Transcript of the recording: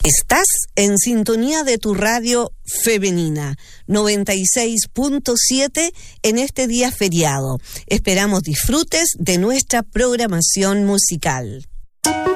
Estás en sintonía de tu radio femenina 96.7 en este día feriado. Esperamos disfrutes de nuestra programación musical.